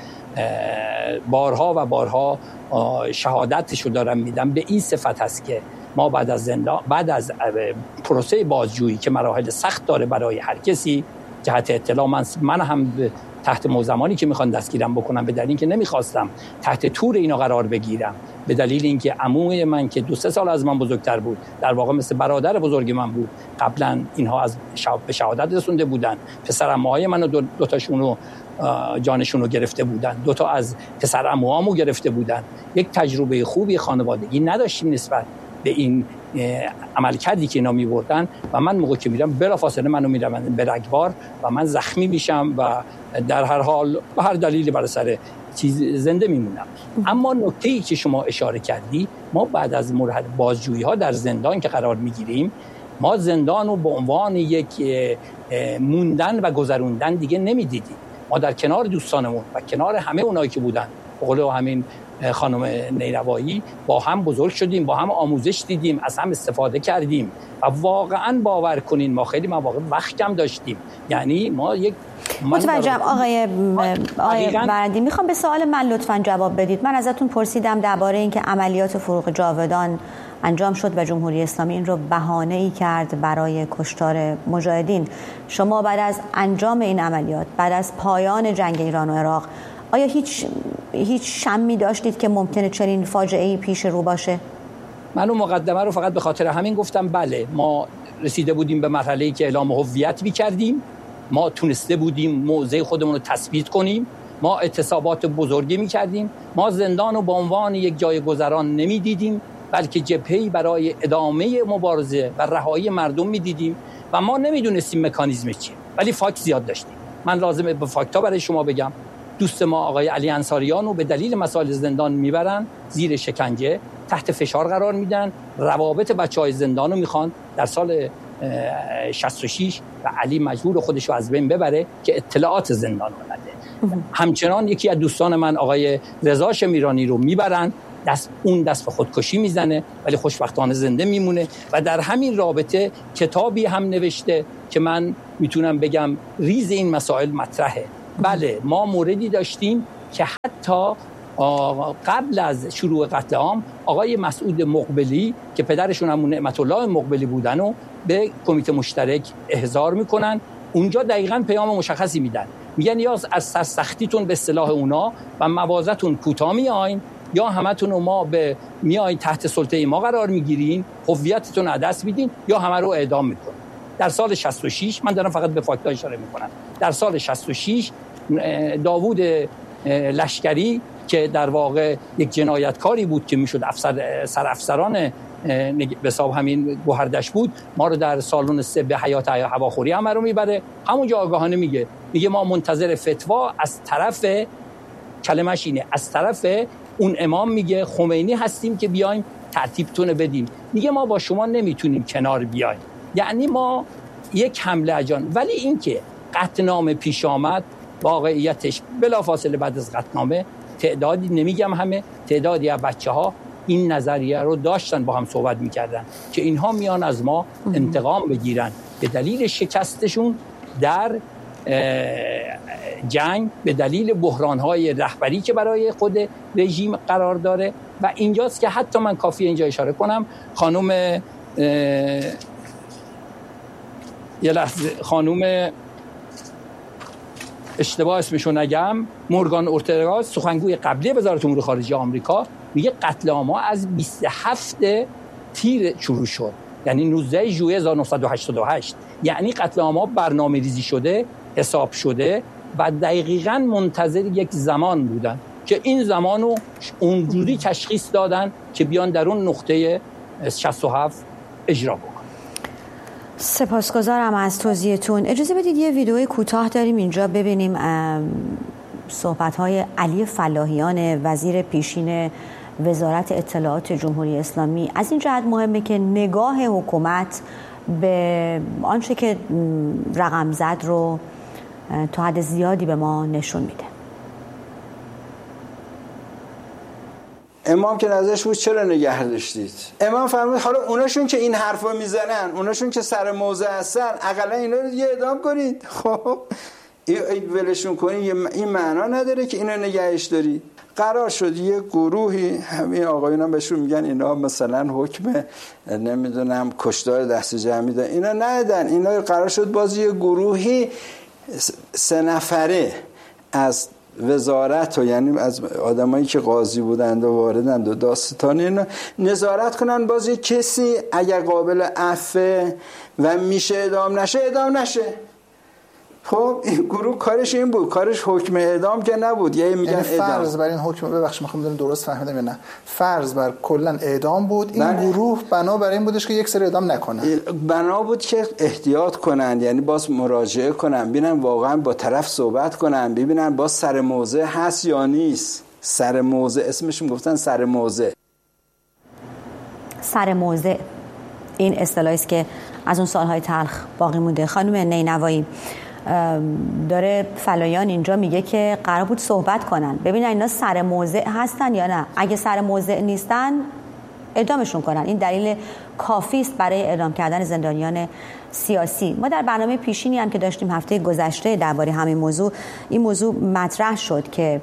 Speaker 3: بارها و بارها شهادتشو دارم میدم، به این صفت هست که ما بعد از زندان، بعد از پروسه بازجویی که مراحل سخت داره برای هر کسی، جهت اطلاع من هم تحت موزمانی که میخوان دستگیرم بکنم به دلیل اینکه نمیخواستم تحت تور اینا قرار بگیرم، به دلیل اینکه عموی من که 2-3 سال از من بزرگتر بود، در واقع مثل برادر بزرگ من بود، قبلا اینها از به شهادت رسونده بودن، پسر عموهای منو دو تاشونو جانشونو گرفته بودن، 2 تا از پسر عموهامو گرفته بودن. یک تجربه خوبی خانوادگی نداشتیم نسبت به این عمل کردی که اینا می‌بردن و من موقع که میرم بلافاصله منو میرم به رگبار و من زخمی میشم و در هر حال به هر دلیلی برای سر چیز زنده میمونم. اما نکته‌ای که شما اشاره کردی، ما بعد از مرحله بازجویی‌ها در زندان که قرار میگیریم، ما زندان رو به عنوان یک موندن و گذروندن دیگه نمیدیدیم. ما در کنار دوستانمون و کنار همه اونایی که بودن، به قول همین خانم نینوایی، با هم بزرگ شدیم، با هم آموزش دیدیم، از هم استفاده کردیم و واقعا باور کنین ما خیلی مواقع وقت کم داشتیم. یعنی ما یک
Speaker 1: متوجهم آقای مرندی، میخوام به سوال من لطفاً جواب بدید. من ازتون پرسیدم درباره اینکه عملیات فروغ جاودان انجام شد و جمهوری اسلامی این رو بهانه‌ای کرد برای کشتار مجاهدین. شما بعد از انجام این عملیات، بعد از پایان جنگ ایران و عراق، آیا هیچ شمی داشتید که ممکنه چنین فاجعه‌ای پیش رو باشه؟
Speaker 3: من اون مقدمه رو فقط به خاطر همین گفتم. بله، ما رسیده بودیم به مرحله‌ای که اعلام هویت می‌کردیم، ما تونسته بودیم موضع خودمون رو تثبیت کنیم، ما اعتصابات بزرگی می‌کردیم، ما زندان رو به عنوان یک جای گذران نمی‌دیدیم، بلکه جبهه‌ای برای ادامه مبارزه و رهایی مردم می‌دیدیم و ما نمی‌دونستیم مکانیزم چیه، ولی فاکت زیاد داشتیم. من لازمه به فاکت‌ها برای شما بگم. دوست ما آقای علی انصاریان رو به دلیل مسائل زندان میبرن زیر شکنجه، تحت فشار قرار میدن، روابط بچهای زندان رو میخوان در سال 66 و علی مجبور خودش رو از بین ببره که اطلاعات زندان رو نده. همچنان یکی از دوستان من آقای رضا شمیرانی رو میبرن، دست به خودکشی میزنه ولی خوشبختانه زنده میمونه و در همین رابطه کتابی هم نوشته که من میتونم بگم ریز این مسائل مطرحه. بله، ما موردی داشتیم که حتی قبل از شروع قتل عام آقای مسعود مقبلی که پدرشون هم نعمت الله مقبلی بودن و به کمیته مشترک احضار میکنن. اونجا دقیقاً پیام مشخصی میدن، میگن یا از سرسختیتون به اصطلاح اونا و موازتون کوتاه میاین، یا همتون رو ما به میاین تحت سلطه ما قرار میگیرین، هویتتون رو دست میدین، یا همه رو اعدام میکنین. در سال 66 من دارم فقط به فاکت‌ها اشاره میکنم. در سال 66 داوود لشکری که در واقع یک جنایتکاری بود که میشد سرافسران به حساب همین گوهردش بود، ما رو در سالن 3 به حیات هواخوری همه رو میبره. همونجا آگاهانه میگه ما منتظر فتوا از طرف، کلمش اینه، از طرف اون امام میگه خمینی هستیم که بیایم ترتیبتون بدیم. میگه ما با شما نمیتونیم کنار بیایم. یعنی ما یک حمله اجان. ولی این که قطعنامه پیش آمد، واقعیتش بلافاصله بعد از قطعنامه تعدادی، نمیگم همه، تعدادی از بچه‌ها این نظریه رو داشتن، با هم صحبت میکردن که اینها میان از ما انتقام بگیرن به دلیل شکستشون در جنگ، به دلیل بحران‌های رهبری که برای خود رژیم قرار داره. و اینجاست که حتی من کافیه اینجا اشاره کنم، خانوم اشتباه اسمشو نگم، مورگان اورتگا، سخنگوی قبلی وزارت امور خارجه آمریکا، میگه قتل عام‌ها از 27 تیر شروع شد، یعنی 19 ژوئیه 1988. یعنی قتل عام‌ها برنامه‌ریزی شده، حساب شده و دقیقاً منتظر یک زمان بودن که این زمانو اونجوری تشخیص دادن که بیان در اون نقطه 67 اجرا بکنن.
Speaker 1: سپاسگزارم از توضیحتون. اجازه بدید یه ویدیو کوتاه داریم اینجا ببینیم صحبت‌های علی فلاحیان، وزیر پیشین وزارت اطلاعات جمهوری اسلامی. از این جهت مهمه که نگاه حکومت به آنچه که رقم زد رو تا حد زیادی به ما نشون میده.
Speaker 4: امام که نظرش بود چرا نگه داشتید؟ امام فرمود حالا اوناشون که این حرفا میزنن، اوناشون که سر موضع هستن، اقلا اینا رو دیگه اعدام کنید. خب ولشون کنید، این معنا نداره که اینا نگهش داری. قرار شد یه گروهی، همین آقایون هم بهشون میگن اینا مثلا حکم نمیدونم کشتار دست جمعی دارن، اینا ندادن. اینا قرار شد باز یه گروهی 3 نفره از وزارت و یعنی از آدمایی که قاضی بودند و واردند و داستان اینا نظارت کنن، باز یه کسی اگر قابل عفو و میشه اعدام نشه. خب این گروه کارش این بود، کارش حکم اعدام که نبود. یعنی میگن
Speaker 5: فرض بر این حکم، ببخشید میخوام بدونم درست فهمیدم یا نه، فرض بر کلا اعدام بود. این گروه بنا بر این بودش که یک سری اعدام نکنن،
Speaker 4: بنا بود که احتیاط کنن، یعنی باز مراجعه کنن، ببینن واقعا با طرف صحبت کنن، ببینن باز سر موضع هست یا نیست. سر موضع اسمش میگفتن سر موضع.
Speaker 1: سر موضع این اصطلاحی است که از اون سالهای تلخ باقی مونده. خانم نینوایی، داره فلایان اینجا میگه که قرار بود صحبت کنن، ببینن اینا سر موضع هستن یا نه. اگه سر موضع نیستن اعدامشون کنن. این دلیل کافی است برای اعدام کردن زندانیان سیاسی. ما در برنامه پیشینی هم که داشتیم هفته گذشته درباره همین موضوع، این موضوع مطرح شد که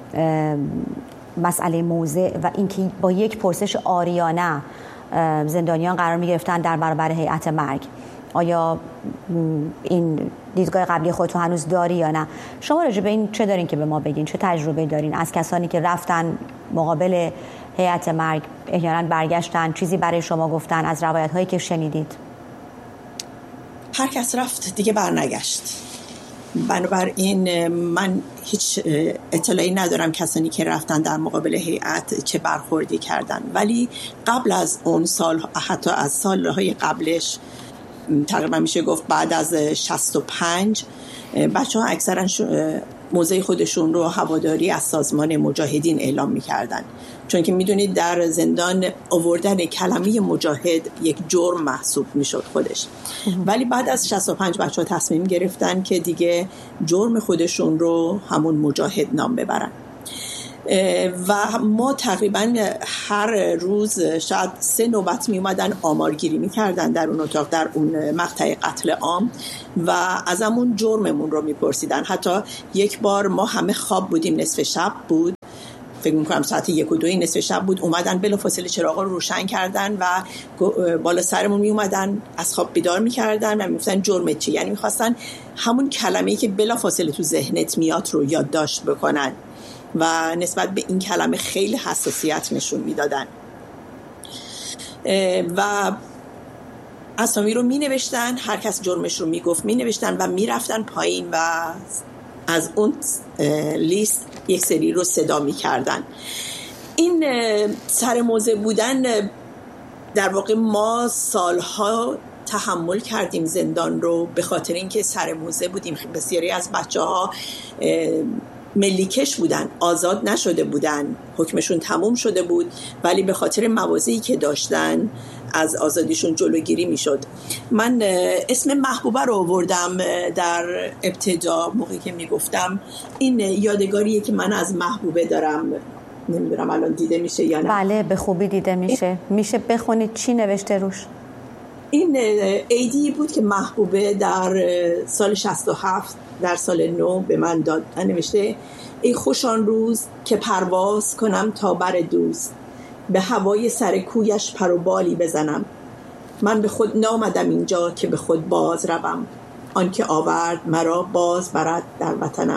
Speaker 1: مسئله موضع و اینکه با یک پرسش عاریانه زندانیان قرار میگرفتن در برابر هیئت مرگ. آیا این دیدگاه قبلی خودتون هنوز داری یا نه. شما راجع به این چه دارین که به ما بگین؟ چه تجربه دارین از کسانی که رفتن مقابل هیئت مرگ، احیانا برگشتن، چیزی برای شما گفتن، از روایت هایی که شنیدید؟
Speaker 2: هر کس رفت دیگه برنگشت. بنابراین من هیچ اطلاعی ندارم کسانی که رفتن در مقابل هیئت چه برخوردی کردن، ولی قبل از اون سال، حتی از سالهای قبلش، تقریبا میشه گفت بعد از 65 بچه‌ها اکثرا موضع خودشون رو هواداری از سازمان مجاهدین اعلام میکردن، چون که میدونید در زندان آوردن کلمه مجاهد یک جرم محسوب میشد خودش. ولی بعد از 65 بچه‌ها تصمیم گرفتن که دیگه جرم خودشون رو همون مجاهد نام ببرن و ما تقریبا هر روز شاید 3 نوبت می اومدن آمارگیری می کردن در اون اتاق، در اون مقطع قتل عام، و از همون جرممون رو می پرسیدن. حتی یک بار ما همه خواب بودیم، نصف شب بود، فکر می‌کنم ساعت 1 و 2 نصف شب بود، اومدن بلافاصله چراغا رو روشن کردن و بالا سرمون می اومدن، از خواب بیدار می‌کردن و می‌گفتن جرمت چیه؟ یعنی می‌خواستن همون کلمه‌ای که بلافاصله تو ذهنت میاد رو یادداشت بکنن و نسبت به این کلمه خیلی حساسیت نشون میدادن و اسامی رو می نوشتن، هر کس جرمش رو می گفت می نوشتن و می رفتن پایین و از اون لیست یک سری رو صدا می کردن. این سر موضع بودن، در واقع ما سالها تحمل کردیم زندان رو به خاطر اینکه سر موضع بودیم. بسیاری از بچه‌ها ملیکش بودن، آزاد نشده بودن، حکمشون تموم شده بود، ولی به خاطر موازی که داشتن از آزادیشون جلوگیری میشد. من اسم محبوبه رو آوردم در ابتدا موقعی که میگفتم. این یادگاریه که من از محبوبه دارم، نمیدونم الان دیده میشه یا نه.
Speaker 1: بله به خوبی دیده میشه. میشه بخونید چی نوشته روش؟
Speaker 2: این ایدی بود که محبوبه در سال 67 در سال 9 به من داد. نوشته: ای خوشان روز که پرواز کنم تا بر دوست، به هوای سر کویش پر و بالی بزنم. من به خود نامدم اینجا که به خود باز روم، آن که آورد مرا باز برد در وطنم.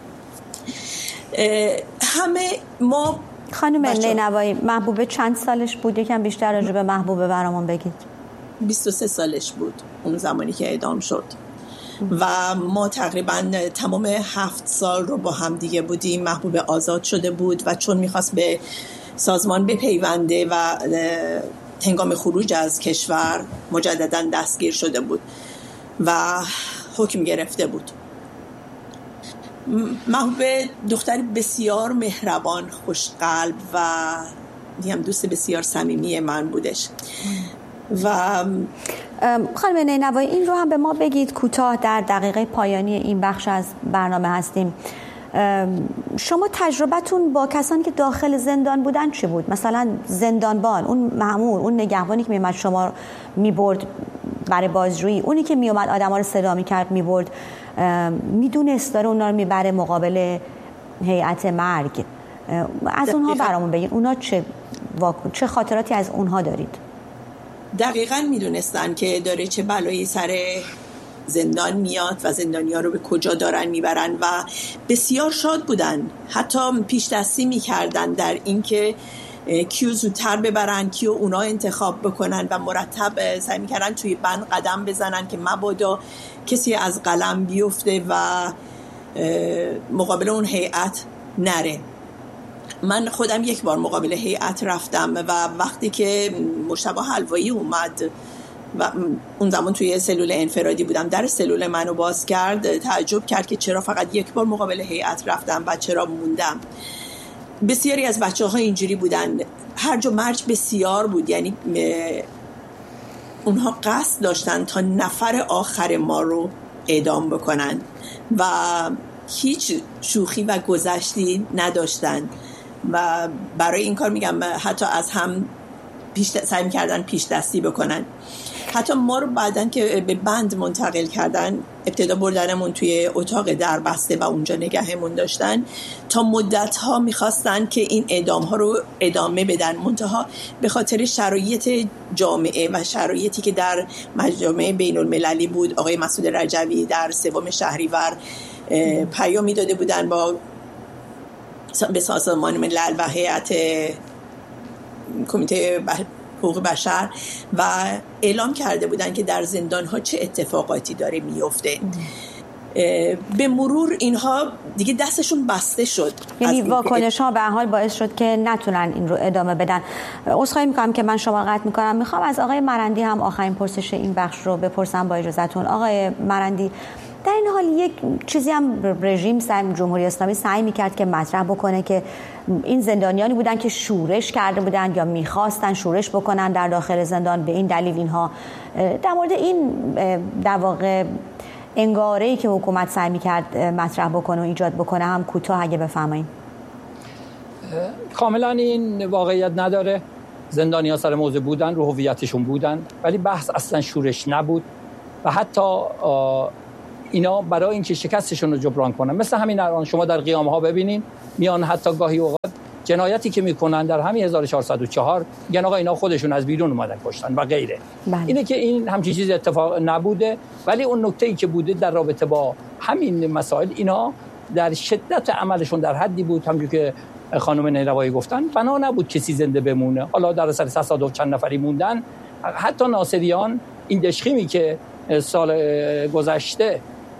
Speaker 2: همه ما
Speaker 1: خانم نینوایی، محبوبه چند سالش بود؟ یکم بیشتر راجع به محبوبه برامون بگید.
Speaker 2: 23 سالش بود اون زمانی که اعدام شد و ما تقریبا تمام 7 سال رو با هم دیگه بودیم. محبوبه آزاد شده بود و چون میخواست به سازمان بپیونده و هنگام خروج از کشور مجددا دستگیر شده بود و حکم گرفته بود. محبوبه دختری بسیار مهربان، خوشقلب و دوست بسیار صمیمی من بودش. و
Speaker 1: خانم نینوایی این رو هم به ما بگید کوتاه، در دقیقه پایانی این بخش از برنامه هستیم. شما تجربتون با کسانی که داخل زندان بودن چی بود؟ مثلا زندانبان، اون مأمور، اون نگهبانی که میومد شما میبرد برای بازجویی، اونی که میومد آدما رو صدا میکرد میبرد، میدونست داره اونا رو میبره مقابل هیئت مرگ. از اونها برامون بگید، اونا چه خاطراتی از اونها دارید؟
Speaker 2: دقیقاً میدونستن که داره چه بلایی سر زندان میاد و زندانی‌ها رو به کجا دارن میبرن و بسیار شاد بودن. حتی پیش دستی میکردن در اینکه کیو زودتر ببرن، کیو اونا انتخاب بکنن و مرتب سعی میکردن توی بند قدم بزنن که مبادا کسی از قلم بیفته و مقابل اون هیئت نره. من خودم یک بار مقابل هیئت رفتم و وقتی که مجتبی حلوایی اومد و اون زمان توی سلول انفرادی بودم، در سلول منو باز کرد، تعجب کرد که چرا فقط یک بار مقابل هیئت رفتم و چرا موندم. بسیاری از بچه‌ها اینجوری بودن، هرج و مرج بسیار بود، یعنی اونها قصد داشتن تا نفر آخر ما رو اعدام بکنن و هیچ شوخی و گذشتی نداشتن و برای این کار میگم حتی از هم سعی می‌کردن پیش دستی بکنن. حتی ما رو بعدن که به بند منتقل کردن، ابتدا بردنمون توی اتاق دربسته و اونجا نگهمون داشتن تا مدت‌ها میخواستن که این اعدام‌ها رو ادامه بدن، منتها به خاطر شرایط جامعه و شرایطی که در مجامع بین المللی بود، آقای مسعود رجوی در 3 شهریور پیامی داده بودن به سازمان ملل و هیئت کمیته حقوق بشر و اعلام کرده بودن که در زندان‌ها چه اتفاقاتی داره میفته. به مرور اینها دیگه دستشون بسته شد،
Speaker 1: یعنی واکنش‌ها به هر حال باعث شد که نتونن این رو ادامه بدن. عذرخواهی می‌کنم که من شما قطع می‌کنم. می‌خوام از آقای مرندی هم آخرین پرسش این بخش رو بپرسم با اجازهتون. آقای مرندی، در این حال یک چیزی هم رژیم جمهوری اسلامی سعی می‌کرد که مطرح بکنه که این زندانیانی بودن که شورش کرده بودن یا می‌خواستن شورش بکنن در داخل زندان، به این دلیل اینها. در مورد این در واقع انگاره‌ای که حکومت سعی می‌کرد مطرح بکنه و ایجاد بکنه هم کوتاه اگه بفرمایید.
Speaker 3: کاملا این واقعیت نداره. زندانی‌ها سر موضع بودن، رو هویتشون بودن، ولی بحث اصلا شورش نبود و حتی اینا برای اینکه شکستشون رو جبران کنن، مثل همین الان شما در قیام‌ها ببینین میان حتی گاهی اوقات جنایتی که میکنن در همین 1404 میگن آقا اینا خودشون از بیرون اومدن کشتن و غیره. اینه که این همچین چیزی اتفاق نبوده، ولی اون نکته‌ای که بوده در رابطه با همین مسائل، اینا در شدت عملشون در حدی بود، همونجوری که خانم نیروایی گفتن، بنا نبود کسی زنده بمونه. حالا در اثر تصادف چند نفری موندن. حتی ناصریان این دشخیمی که سال گذشته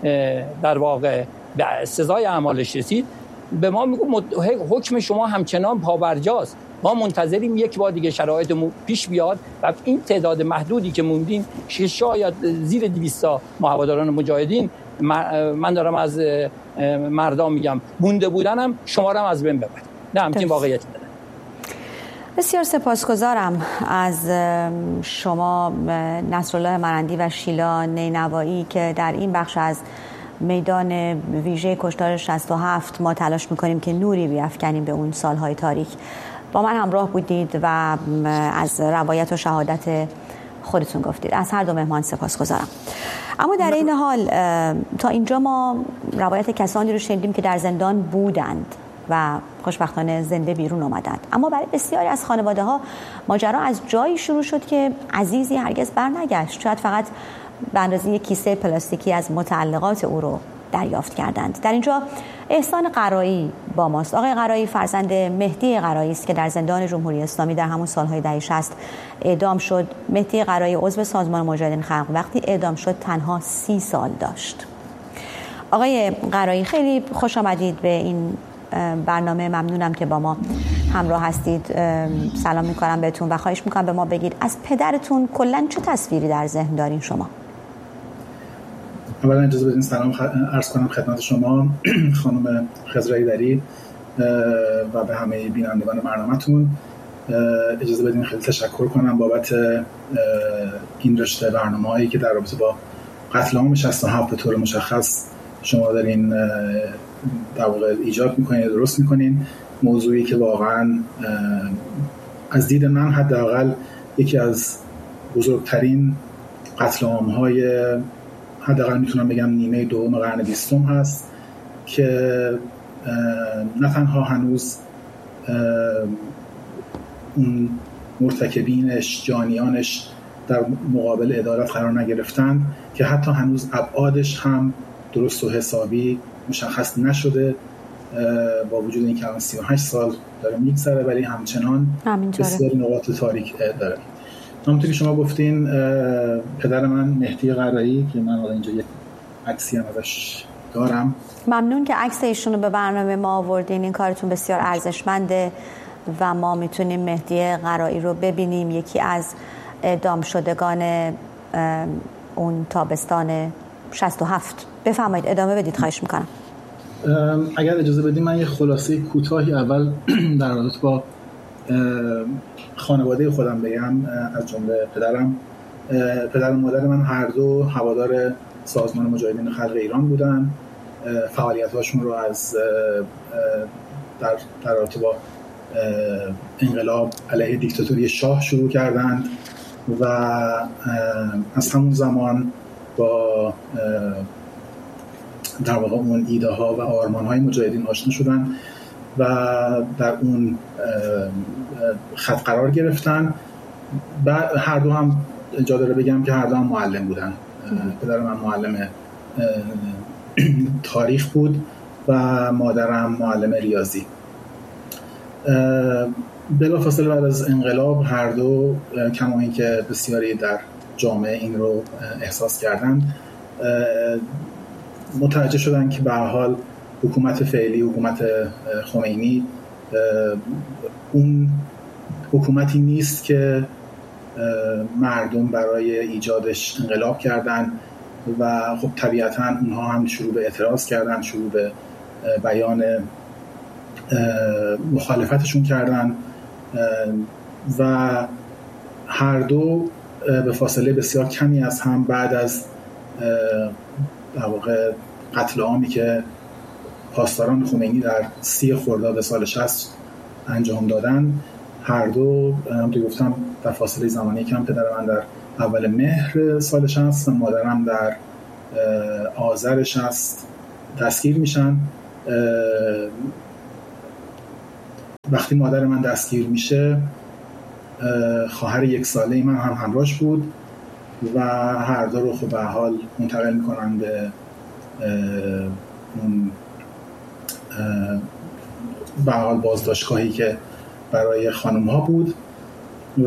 Speaker 3: در واقع به سزای اعمالش رسید، به ما میگه حکم شما همچنان پابرجاست، ما منتظریم یک بار دیگه شرایط پیش بیاد و این تعداد محدودی که موندیم، شاید زیر 200 هواداران مجاهدین، من دارم از مردم میگم، مونده بودنم شما رو از بین ببرید. نه همچین واقعیتی داره.
Speaker 1: بسیار سپاسگزارم از شما نصرالله مرندی و شیلا نینوایی که در این بخش از میدان ویژه کشتار 67 ما تلاش میکنیم که نوری بیفکنیم به اون سالهای تاریک. با من همراه بودید و از روایت و شهادت خودتون گفتید. از هر دو مهمان سپاسگزارم. اما در این حال تا اینجا ما روایت کسانی رو شنیدیم که در زندان بودند و خوشبختانه زنده بیرون آمدند، اما برای بسیاری از خانواده ها ماجرا از جایی شروع شد که عزیزی هرگز برنگشت. شاید فقط به اندازه یک کیسه پلاستیکی از متعلقات او رو دریافت کردند. در اینجا احسان قرایی با ماست. آقای قرایی فرزند مهدی قرایی است که در زندان جمهوری اسلامی در همون سالهای دهه 60 اعدام شد. مهدی قرایی عضو سازمان مجاهدین خلق وقتی اعدام شد تنها 30 سال داشت. آقای قرایی خیلی خوش آمدید به این برنامه. ممنونم که با ما همراه هستید. سلام میکنم بهتون و خواهش میکنم به ما بگید از پدرتون کلاً چه تصویری در ذهن دارین شما؟
Speaker 6: اولا اجازه بدین سلام عرض کنم خدمت شما خانم خضرایی‌دری و به همه بینندگان برنامه‌تون. اجازه بدین خیلی تشکر کنم بابت این رشته برنامه‌هایی که در رابطه با قتل عام 67 به طور مشخص شما دارین در واقع ایجاد میکنین، درست میکنین. موضوعی که واقعا از دید من حداقل یکی از بزرگترین قتل عام‌های حداقل میتونم بگم نیمه دوم قرن 20 هست که نه تنها هنوز اون مرتکبینش، جانیانش در مقابل عدالت قرار نگرفتند، که حتی هنوز ابعادش هم درست و حسابی مشخص نشده، با وجود اینکه الان 38 سال داره میگذره ولی همچنان بسیاری نقاط تاریک داره. همونطور که شما گفتین پدر من مهدی قرایی که من اینجا یک عکسی هم ازش دارم.
Speaker 1: ممنون که عکس ایشونو به برنامه ما آوردین. این کارتون بسیار ارزشمنده و ما میتونیم مهدی قرایی رو ببینیم، یکی از اعدام شدگان اون تابستان 67. بفرمایید ادامه بدید خواهش میکنم.
Speaker 6: اگر اجازه بدید من یه خلاصه کوتاهی اول در رابطه با خانواده خودم بگم، از جمله پدر و مادر من هر دو هوادار سازمان مجاهدین خلق ایران بودن. فعالیت‌هاشون رو از در رابطه با انقلاب علیه دیکتاتوری شاه شروع کردند و از همون زمان با در واقع اون ایده ها و آرمان های مجاهدین آشنا شدن و در اون خط قرار گرفتن. بعد هر دو هم جا داره بگم که هر دو هم معلم بودن. پدر من معلم تاریخ بود و مادرم معلم ریاضی. بلافاصله بعد از انقلاب هر دو، کما اینکه بسیاری در جامعه این رو احساس کردن، متوجه شدن که به هر حال حکومت فعلی، حکومت خمینی، اون حکومتی نیست که مردم برای ایجادش انقلاب کردن و خب طبیعتاً اونها هم شروع به اعتراض کردن، شروع به بیان مخالفتشون کردن و هر دو به فاصله بسیار کمی از هم بعد از در واقع قتل عامی که پاسداران خمینی در 30 خرداد سال 60 انجام دادن، هر دو همونطور گفتم در فاصله زمانی کم، پدر من در اول مهر سال 60 و مادرم در آذر 60 دستگیر میشن. وقتی مادر من دستگیر میشه، خواهر 1 ساله من هم همراهش بود و هر دو رو خب به حال منتقل میکنن به اون به حال بازداشتگاهی که برای خانم ها بود و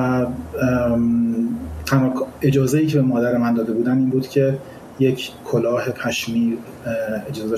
Speaker 6: تنها اجازه‌ای که به مادر من داده بودن این بود که یک کلاه پشمی اجازه